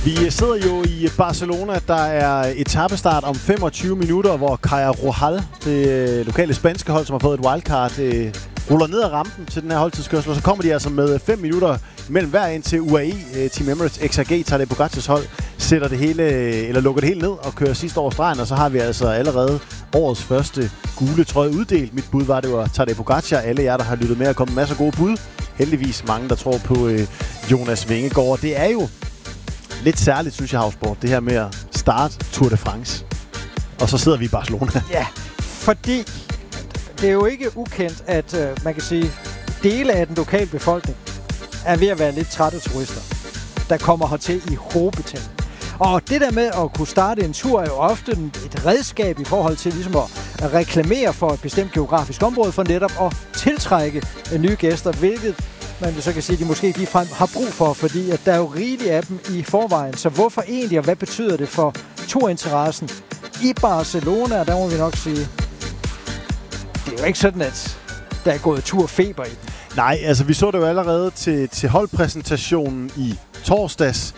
Vi sidder jo i Barcelona. Der er etapestart om 25 minutter, hvor Caja Rural, det lokale spanske hold, som har fået et wildcard, ruller ned ad rampen til den her holdtidskørsel. Og så kommer de altså med 5 minutter mellem hver ind til UAE. Team Emirates XRG Tadej Pogacars hold sætter det hele, eller lukker det hele ned og kører sidste over stregen. Og så har vi altså allerede årets første gule trøje uddelt. Mit bud var, det var Tadej Pogacar. Alle jer, der har lyttet med, er kommet masser af gode bud. Heldigvis mange, der tror på Jonas Vingegaard. Det er jo lidt særligt, synes jeg, Havsborg, det her med at starte Tour de France. Og så sidder vi i Barcelona. Ja, fordi det er jo ikke ukendt, at man kan sige, dele af den lokale befolkning er ved at være lidt trætte turister, der kommer hertil i hovedbetal. Og det der med at kunne starte en tur er jo ofte et redskab i forhold til ligesom at reklamere for et bestemt geografisk område, for netop at tiltrække nye gæster, hvilket man så kan sige, at de måske ikke ligefrem har brug for, fordi at der er jo rigeligt af dem i forvejen. Så hvorfor egentlig, og hvad betyder det for turinteressen i Barcelona? Der må vi nok sige, det er jo ikke sådan, at der er gået turfeber i den. Nej, altså vi så det jo allerede til holdpræsentationen i torsdags.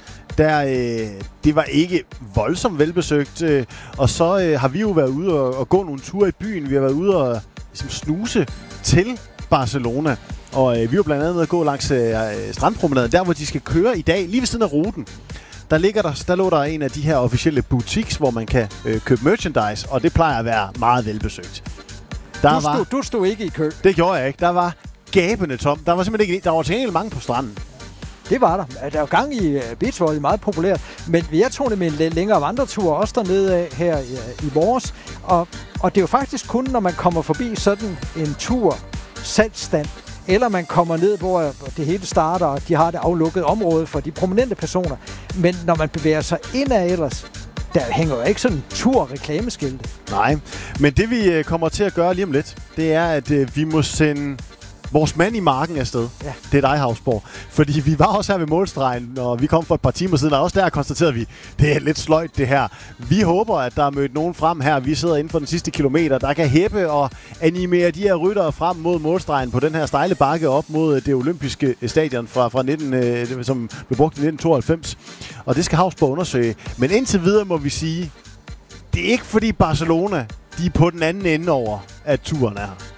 Det var ikke voldsomt velbesøgt. Og så har vi jo været ude og gå nogle ture i byen. Vi har været ude og ligesom snuse til Barcelona. Og vi var blandt andet at gå langs strandpromenaden, der hvor de skal køre i dag, lige ved siden af ruten. Der lå der en af de her officielle boutiques, hvor man kan købe merchandise, og det plejer at være meget velbesøgt. Du stod ikke i kø. Det gjorde jeg ikke. Der var gabende tom. Der var simpelthen ikke. Der var til gengæld mange på stranden. Det var der. Der er jo gang i beachvolley, meget populært. Men jeg tog det med en lidt længere vandretur, også dernede af her i vores. Og det er jo faktisk kun, når man kommer forbi sådan en tur salgsstand, eller man kommer ned, hvor det hele starter, og de har det aflukket område for de prominente personer. Men når man bevæger sig indad ellers, der hænger jo ikke sådan en tur-reklameskilte. Nej, men det vi kommer til at gøre lige om lidt, det er, at vi må sende vores mand i marken afsted. Ja. Det er dig, Havsborg. Fordi vi var også her ved målstregen, og vi kom for et par timer siden, og også der konstaterede vi, det er lidt sløjt det her. Vi håber, at der er mødt nogen frem her. Vi sidder inden for den sidste kilometer, der kan hæppe og animere de her ryttere frem mod målstregen på den her stejle bakke op mod det olympiske stadion fra 19, som blev brugt i 1992. Og det skal Havsborg undersøge. Men indtil videre må vi sige, det er ikke fordi Barcelona, de er på den anden ende over, at turen er her.